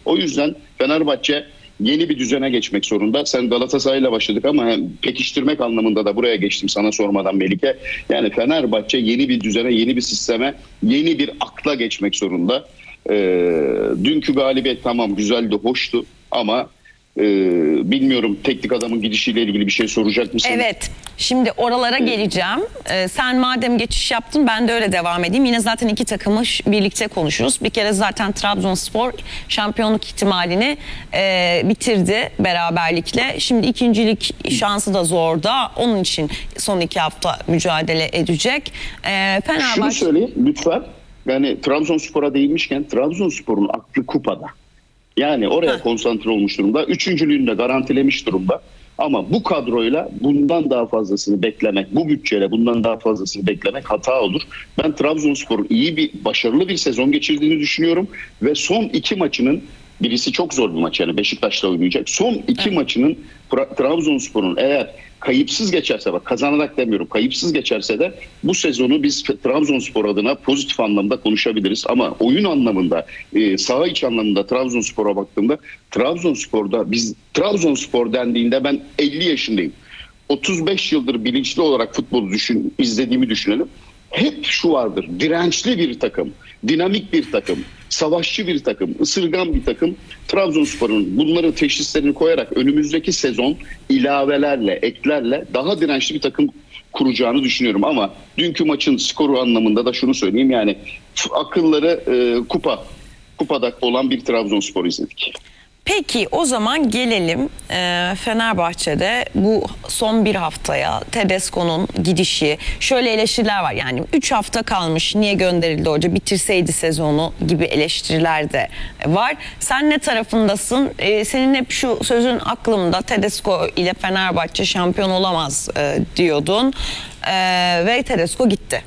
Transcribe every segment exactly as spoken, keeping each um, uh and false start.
O yüzden Fenerbahçe yeni bir düzene geçmek zorunda. Sen Galatasaray'la başladık ama pekiştirmek anlamında da buraya geçtim sana sormadan Melike. Yani Fenerbahçe yeni bir düzene, yeni bir sisteme, yeni bir akla geçmek zorunda. Ee, dünkü galibiyet tamam güzeldi, hoştu ama e, bilmiyorum teknik adamın gidişiyle ilgili bir şey soracak mısın? Evet. Şimdi oralara geleceğim. Ee, sen madem geçiş yaptın ben de öyle devam edeyim. Yine zaten iki takımı birlikte konuşuruz. Bir kere zaten Trabzonspor şampiyonluk ihtimalini e, bitirdi beraberlikle. Şimdi ikincilik şansı da zorda. Onun için son iki hafta mücadele edecek. Ee, Fenerbahçe... Şunu söyleyeyim lütfen. Yani Trabzonspor'a değinmişken Trabzonspor'un aklı kupada. Yani oraya Heh. konsantre olmuş durumda. Üçüncülüğünü de garantilemiş durumda. Ama bu kadroyla bundan daha fazlasını beklemek, bu bütçeyle bundan daha fazlasını beklemek hata olur. Ben Trabzonspor'un iyi bir, başarılı bir sezon geçirdiğini düşünüyorum. Ve son iki maçının, birisi çok zor bir maç yani Beşiktaş'la oynayacak. Son iki evet. maçının Trabzonspor'un eğer kayıpsız geçerse, bak kazanarak demiyorum, kayıpsız geçerse de bu sezonu biz Trabzonspor adına pozitif anlamda konuşabiliriz. Ama oyun anlamında, saha iç anlamında Trabzonspor'a baktığımda, Trabzonspor'da biz Trabzonspor dendiğinde ben elli yaşındayım. otuz beş yıldır bilinçli olarak futbolu düşün, izlediğimi düşünelim. Hep şu vardır, dirençli bir takım, dinamik bir takım, savaşçı bir takım, ısırgan bir takım. Trabzonspor'un bunların teşhislerini koyarak önümüzdeki sezon ilavelerle, eklerle daha dirençli bir takım kuracağını düşünüyorum. Ama dünkü maçın skoru anlamında da şunu söyleyeyim, yani akılları e, kupa, kupada olan bir Trabzonspor izledik. Peki o zaman gelelim e, Fenerbahçe'de bu son bir haftaya Tedesco'nun gidişi. Şöyle eleştiriler var, yani üç hafta kalmış, niye gönderildi hoca, bitirseydi sezonu gibi eleştiriler de var. Sen ne tarafındasın? E, senin hep şu sözün aklımda, Tedesco ile Fenerbahçe şampiyon olamaz e, diyordun e, ve Tedesco gitti.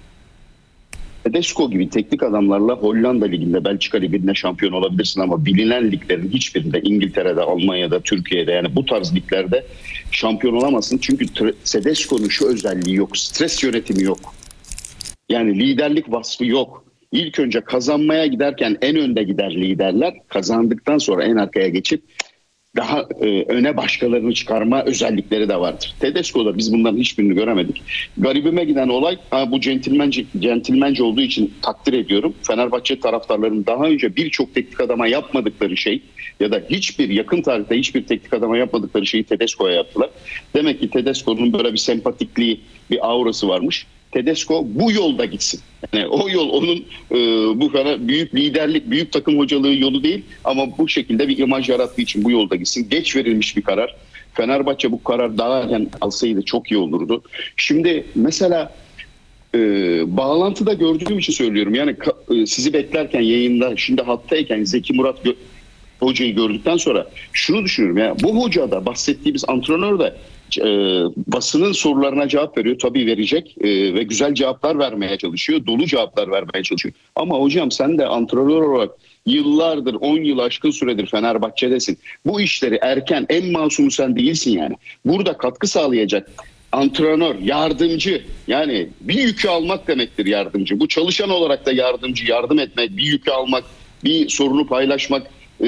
Tedesco gibi teknik adamlarla Hollanda Ligi'nde, Belçika Ligi'nde şampiyon olabilirsin ama bilinen liglerin hiçbirinde, İngiltere'de, Almanya'da, Türkiye'de, yani bu tarz liglerde şampiyon olamazsın. Çünkü Tedesco'nun şu özelliği yok, stres yönetimi yok. Yani liderlik vasfı yok. İlk önce kazanmaya giderken en önde gider liderler, kazandıktan sonra en arkaya geçip daha e, öne başkalarını çıkarma özellikleri de vardır. Tedesco'da biz bunların hiçbirini göremedik. Garibime giden olay, ha, bu centilmence, centilmence olduğu için takdir ediyorum. Fenerbahçe taraftarlarının daha önce birçok teknik adama yapmadıkları şey ya da hiçbir yakın tarihte hiçbir teknik adama yapmadıkları şeyi Tedesco'ya yaptılar. Demek ki Tedesco'nun böyle bir sempatikliği, bir aurası varmış. Tedesco bu yolda gitsin. Yani o yol onun e, bu kadar büyük liderlik, büyük takım hocalığı yolu değil ama bu şekilde bir imaj yarattığı için bu yolda gitsin. Geç verilmiş bir karar. Fenerbahçe bu karar daha erken alsaydı çok iyi olurdu. Şimdi mesela e, bağlantıda gördüğüm için söylüyorum. Yani e, sizi beklerken yayında, şimdi hattayken Zeki Murat gö- hocayı gördükten sonra şunu düşünüyorum. Ya bu hoca da, bahsettiğimiz antrenör de E, basının sorularına cevap veriyor. Tabii verecek e, ve güzel cevaplar vermeye çalışıyor. Dolu cevaplar vermeye çalışıyor. Ama hocam sen de antrenör olarak yıllardır, on yıl aşkın süredir Fenerbahçe'desin. Bu işleri erken, en masumu sen değilsin yani. Burada katkı sağlayacak antrenör, yardımcı, yani bir yükü almak demektir yardımcı. Bu çalışan olarak da yardımcı, yardım etmek, bir yükü almak, bir sorunu paylaşmak, e,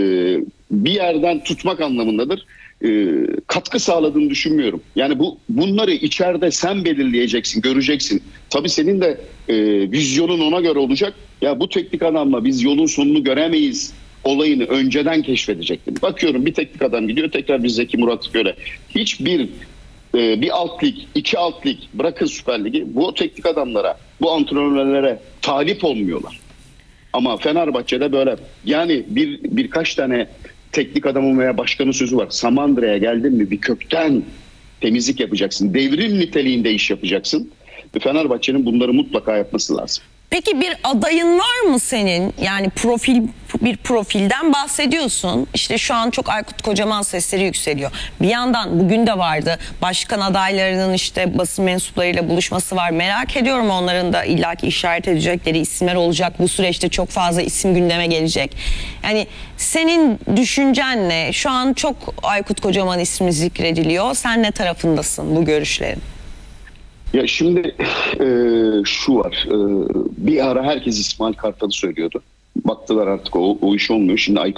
bir yerden tutmak anlamındadır. E, katkı sağladığını düşünmüyorum. Yani bu bunları içeride sen belirleyeceksin, göreceksin. Tabii senin de e, vizyonun ona göre olacak. Ya bu teknik adamla biz yolun sonunu göremeyiz olayını önceden keşfedecektin. Bakıyorum bir teknik adam gidiyor, tekrar bir Zeki Murat göre. Hiçbir e, bir alt lig, iki alt lig, bırakın Süper Ligi, bu teknik adamlara, bu antrenörlere talip olmuyorlar. Ama Fenerbahçe'de böyle, yani bir birkaç tane teknik adamın veya başkanın sözü var. Samandıra'ya geldin mi bir kökten temizlik yapacaksın. Devrim niteliğinde iş yapacaksın. Fenerbahçe'nin bunları mutlaka yapması lazım. Peki bir adayın var mı senin? Yani profil, bir profilden bahsediyorsun. İşte şu an çok Aykut Kocaman sesleri yükseliyor. Bir yandan bugün de vardı, başkan adaylarının işte basın mensuplarıyla buluşması var. Merak ediyorum, onların da illaki işaret edecekleri isimler olacak. Bu süreçte çok fazla isim gündeme gelecek. Yani senin düşüncen ne? Şu an çok Aykut Kocaman ismi zikrediliyor. Sen ne tarafındasın bu görüşlerin? Ya şimdi e, şu var, e, bir ara herkes İsmail Kartal'ı söylüyordu. Baktılar artık o, o iş olmuyor. Şimdi